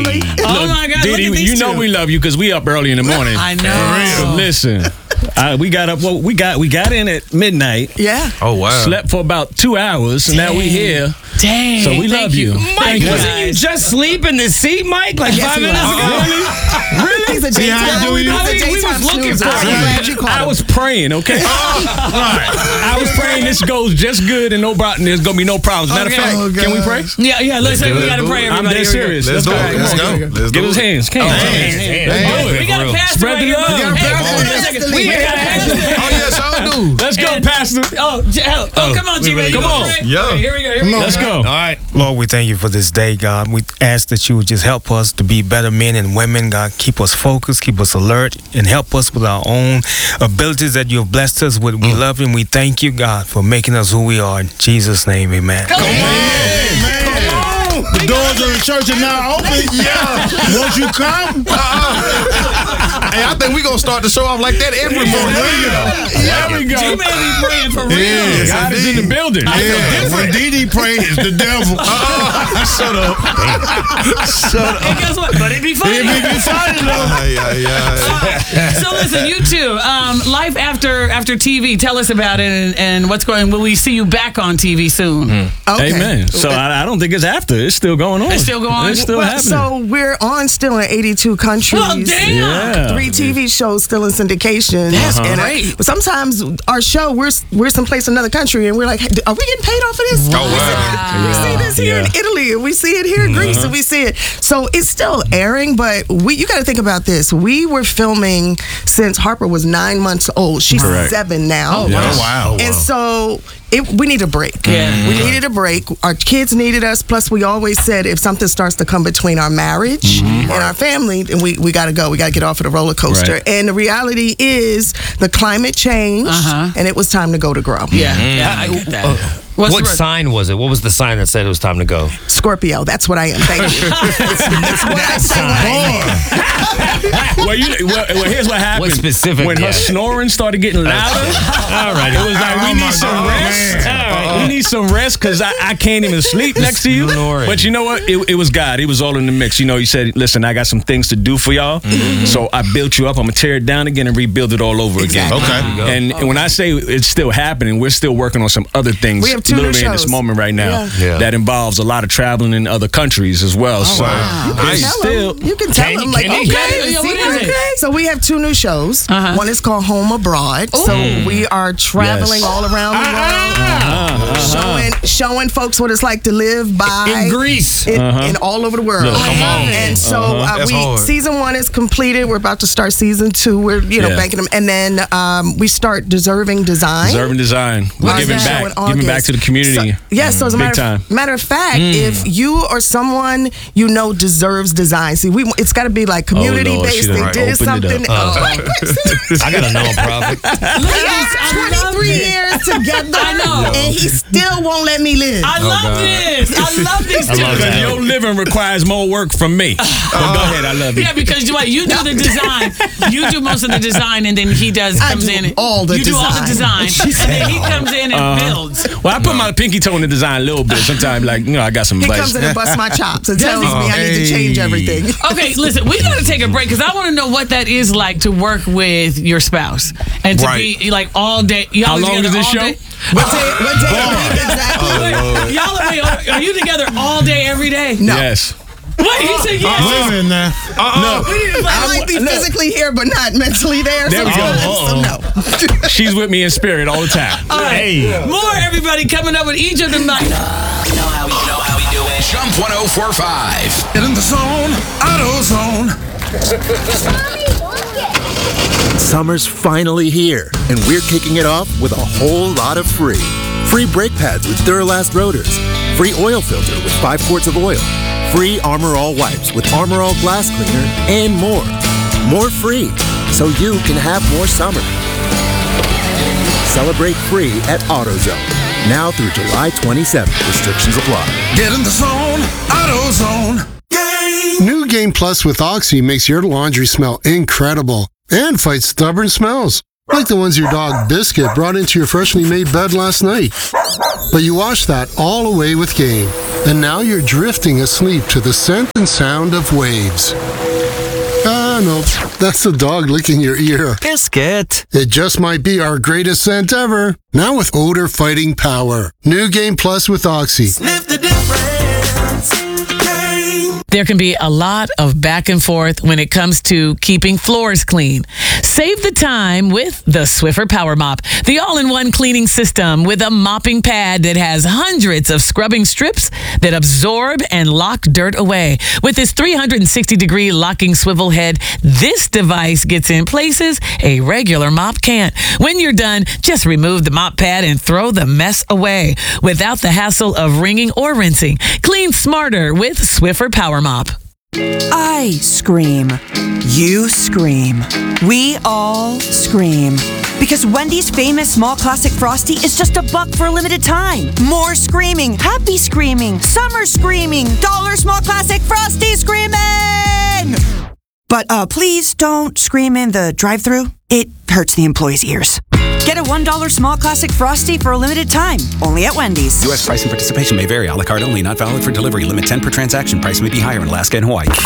family. Oh my God! Didi, look at these you know two. we love you because we up early in the morning. I know. So listen, we got up. Well, we got in at midnight. Yeah. Oh wow. Slept for about 2 hours, and now we here. Dang. So we Thank love you. Mike, Thank you. wasn't you just sleep in the seat, Mike? Like Yes, 5 he minutes was. ago? Really? He's a daytime. we was daytime looking snoozer. for I'm him. glad you called I him. was praying, okay? I was praying this goes just good and there's going to be no problems. Matter of Okay. fact, Oh, can we God. pray? Yeah. Listen, we gotta pray. I'm Everybody. dead serious. Let's do it. Let's go. Let's Give do us it. hands. Come on. Let's do We it. got a pastor Spread right the here. love. Hey, We got a hold on a second. We got a pastor. Oh yes, I do. Let's go, Pastor. Come on, G-Man. Come on. Yeah. Here we go. Let's go. All right. Lord, we thank you for this day, God. We ask that you would just help us to be better men and women, God. Keep us focused, keep us alert, and help us with our own abilities that you have blessed us with. We love you and we thank you, God, for making us who we are. In Jesus' name, amen. The doors of the church are now open. Yeah. Won't you come? Hey, I think we gonna start the show off like that every morning. There we go. G-Man be praying for real. Yes, God is in the building. Yeah. When Didi prays, it's the devil. Shut up. Shut up. And guess what? But it'd be funny. So listen, you two, life after TV. Tell us about it and what's going. Will we see you back on TV soon? Okay. Amen. So I don't think it's after. It's still going on. It's still going on? It's still Well, happening. so we're on still in 82 countries. Well, damn. Yeah. 3 TV shows still in syndication. That's And great. but sometimes our show, we're someplace in another country, and we're like, hey, are we getting paid off of this? Oh, wow. We see this here in Italy, and we see it here in Greece, and we see it. So it's still airing, but you got to think about this. We were filming since Harper was 9 months old. She's Correct. 7 now. Oh, wow. Oh, wow. And so we need a break. Yeah. We needed a break. Our kids needed us. Plus, we always said if something starts to come between our marriage and our family, then we got to go. We got to get off of the roller coaster. Right. And the reality is the climate changed, and it was time to go to grow. Yeah. I get that. What's What the- sign was it? What was the sign that said it was time to go? Scorpio. That's what I am. Thank you. That's what I say. well, here's what happened. What specific? When her Yeah. snoring started getting louder, All right. it was like, we need some rest. We need some rest because I can't even sleep next to you. Snoring. But you know what? It was God. He was all in the mix. You know, he said, listen, I got some things to do for y'all. So I built you up. I'm going to tear it down again and rebuild it all over again. Exactly. Okay. And when I say it's still happening, we're still working on some other things We have 2 new literally in this shows. moment right now Yeah. that involves a lot of traveling in other countries as well. So You can it's tell still... them. You can tell them. Like, can okay. you? Yeah, what see, is it? okay. So we have 2 new shows. One is called Home Abroad. So we are traveling Yes. all around the world, showing folks what it's like to live by In Greece. in all over the world. Look, come on. And so That's hard. season 1 is completed. We're about to start season 2. We're banking them, and then we start Deserving Design. Deserving design. We're Our giving show back. in Giving back August. to the community. So as a Big matter of fact, if you or someone you know deserves design, see, it's got to be like community Lord, based. she done They right did opened it something. up. I got a nonprofit. Ladies, I love 23 this. years together. I know. And he still won't let me live. I love this. I love these two. Because your living requires more work from me. But go ahead, I love you. Yeah, because you do the design. You do most of the design, and then he comes do in. all the You do all the design, and then he comes in and builds. Well, I put my pinky toe in the design a little bit. Sometimes, like, I got some He advice. comes in and busts my chops and tells me I need to change everything. Okay, listen, we got to take a break because I want to know what that is like to work with your spouse and to be like all day. Y'all How long is this show? What day of the week exactly? Are you together all day, every day? No. Yes. Wait, he said yes. Wait a minute now. I might be physically here, but not mentally there. There we go. So no. She's with me in spirit all the time. All right. More everybody coming up with each of them night. You know how we do it. Jump 1045. Get in the zone, AutoZone. Summer's finally here, and we're kicking it off with a whole lot of free. Free brake pads with Duralast rotors. Free oil filter with 5 quarts of oil. Free Armor All wipes with Armor All glass cleaner, and more. More free, so you can have more summer. Celebrate free at AutoZone. Now through July 27th. Restrictions apply. Get in the zone, AutoZone. New Game Plus with Oxy makes your laundry smell incredible and fights stubborn smells. Like the ones your dog Biscuit brought into your freshly made bed last night. But you washed that all away with Gain. And now you're drifting asleep to the scent and sound of waves. Ah, no, that's the dog licking your ear. Biscuit. It just might be our greatest scent ever. Now with odor-fighting power. New Gain Plus with Oxy. Sniff the difference. Gain. There can be a lot of back and forth when it comes to keeping floors clean. Save the time with the Swiffer Power Mop, the all-in-one cleaning system with a mopping pad that has hundreds of scrubbing strips that absorb and lock dirt away. With its 360-degree locking swivel head, this device gets in places a regular mop can't. When you're done, just remove the mop pad and throw the mess away without the hassle of wringing or rinsing. Clean smarter with Swiffer Power Mop. I scream. You scream. We all scream. Because Wendy's famous small classic Frosty is just $1 for a limited time. More screaming, happy screaming, summer screaming, dollar small classic Frosty screaming! But please don't scream in the drive-thru. It hurts the employees' ears. Get a $1 small classic Frosty for a limited time, only at Wendy's. U.S. price and participation may vary. A la carte only, not valid for delivery. Limit 10 per transaction. Price may be higher in Alaska and Hawaii.